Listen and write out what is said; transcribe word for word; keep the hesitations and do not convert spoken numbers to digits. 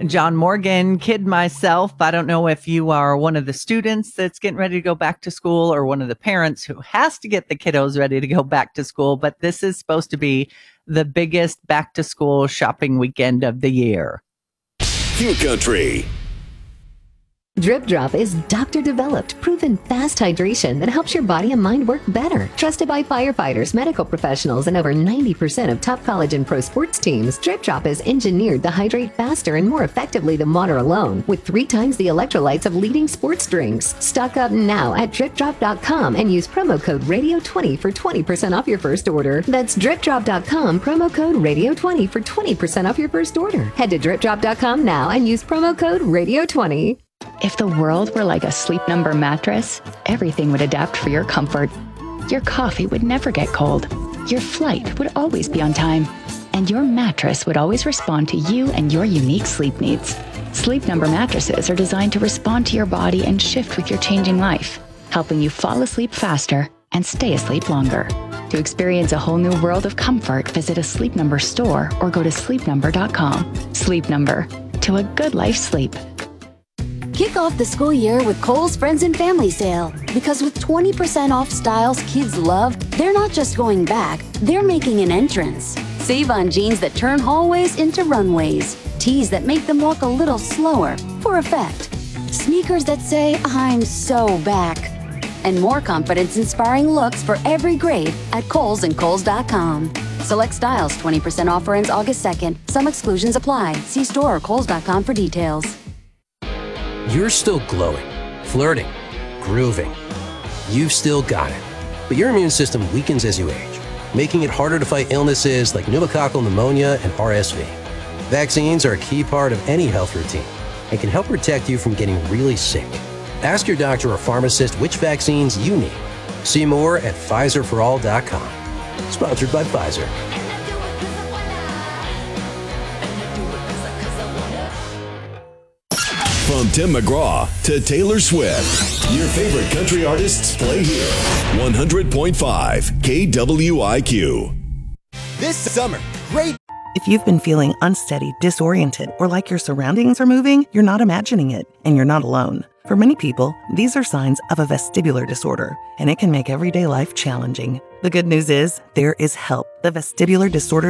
John Morgan, kid myself. I don't know if you are one of the students that's getting ready to go back to school or one of the parents who has to get the kiddos ready to go back to school, but this is supposed to be the biggest back to school shopping weekend of the year. Q Country. Drip Drop is doctor-developed, proven fast hydration that helps your body and mind work better. Trusted by firefighters, medical professionals, and over ninety percent of top college and pro sports teams, Drip Drop is engineered to hydrate faster and more effectively than water alone, with three times the electrolytes of leading sports drinks. Stock up now at drip drop dot com and use promo code radio twenty for twenty percent off your first order. That's drip drop dot com, promo code radio twenty for twenty percent off your first order. Head to drip drop dot com now and use promo code radio twenty. If the world were like a Sleep Number mattress, everything would adapt for your comfort. Your coffee would never get cold. Your flight would always be on time. And your mattress would always respond to you and your unique sleep needs. Sleep Number mattresses are designed to respond to your body and shift with your changing life, helping you fall asleep faster and stay asleep longer. To experience a whole new world of comfort, visit a Sleep Number store or go to sleep number dot com. Sleep Number. To a good life sleep. Kick off the school year with Kohl's Friends and Family Sale. Because with twenty percent off styles kids love, they're not just going back, they're making an entrance. Save on jeans that turn hallways into runways. Tees that make them walk a little slower, for effect. Sneakers that say, I'm so back. And more confidence-inspiring looks for every grade at Kohl's and Kohl's dot com. Select styles, twenty percent offer ends August second. Some exclusions apply. See store or Kohl's dot com for details. You're still glowing, flirting, grooving. You've still got it. But your immune system weakens as you age, making it harder to fight illnesses like pneumococcal pneumonia and R S V. Vaccines are a key part of any health routine and can help protect you from getting really sick. Ask your doctor or pharmacist which vaccines you need. See more at Pfizer for all dot com. Sponsored by Pfizer. From Tim McGraw to Taylor Swift, your favorite country artists play here. one hundred point five K W I Q. This summer, great. If you've been feeling unsteady, disoriented, or like your surroundings are moving, you're not imagining it, and you're not alone. For many people, these are signs of a vestibular disorder, and it can make everyday life challenging. The good news is there is help. The Vestibular Disorder